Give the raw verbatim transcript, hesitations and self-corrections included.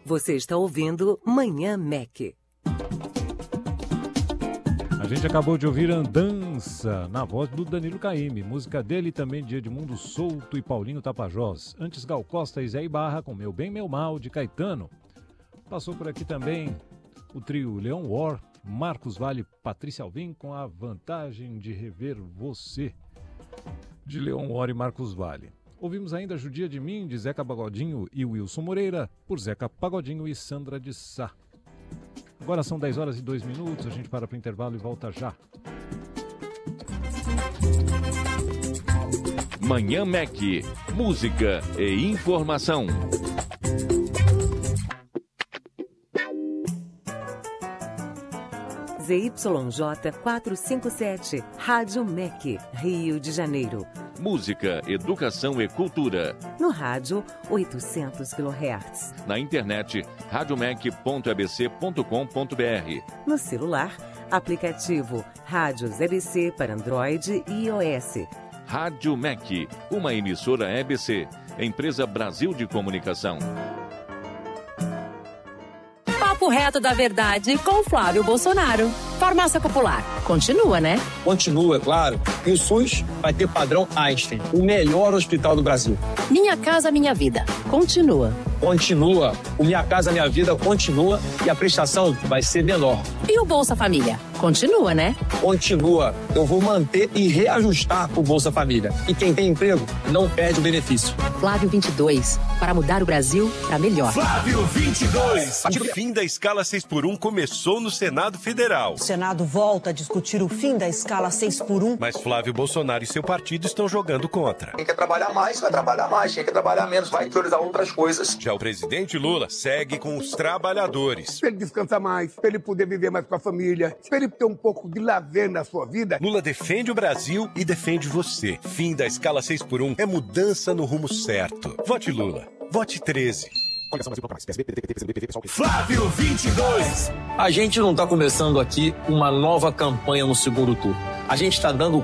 Você está ouvindo Manhã Mac. A gente acabou de ouvir Andança, na voz do Danilo Caymmi, música dele também de Edmundo Souto e Paulinho Tapajós. Antes, Gal Costa e Zé Ibarra com Meu Bem, Meu Mal, de Caetano. Passou por aqui também o trio Leon War, Marcos Valle, Patrícia Alvim com A Vantagem de Rever Você, de Leon War e Marcos Valle. Ouvimos ainda Judia de Mim, de Zeca Pagodinho e Wilson Moreira, por Zeca Pagodinho e Sandra de Sá. Agora são dez horas e dois minutos, a gente para para o intervalo e volta já. Manhã Mac, música e informação. Z Y J quatrocentos e cinquenta e sete, Rádio Mac, Rio de Janeiro. Música, educação e cultura. No rádio, oitocentos quilohertz. Na internet, radiomac ponto e b c ponto com ponto b r. No celular, aplicativo Rádios E B C para Android e iOS. Rádio Mac, uma emissora E B C, empresa Brasil de Comunicação. Papo reto da verdade com Flávio Bolsonaro. Farmácia Popular. Continua, né? Continua, é claro. E o SUS vai ter padrão Einstein, o melhor hospital do Brasil. Minha Casa Minha Vida. Continua. Continua. O Minha Casa Minha Vida continua e a prestação vai ser menor. E o Bolsa Família? Continua, né? Continua. Eu vou manter e reajustar o Bolsa Família. E quem tem emprego não perde o benefício. Flávio vinte e dois. Para mudar o Brasil para melhor. Flávio vinte e dois. O fim da escala seis por um começou no Senado Federal. O Senado volta a discutir o fim da escala seis por um. Mas Flávio Bolsonaro e seu partido estão jogando contra. Quem quer trabalhar mais, vai trabalhar mais. Quem quer trabalhar menos, vai priorizar outras coisas. Já o presidente Lula segue com os trabalhadores. Para ele descansar mais, para ele poder viver mais com a família, para ele ter um pouco de lazer na sua vida. Lula defende o Brasil e defende você. Fim da escala seis por um é mudança no rumo certo. Vote Lula. Vote treze. Flávio vinte e dois. A gente não está começando aqui uma nova campanha no segundo turno. A gente está dando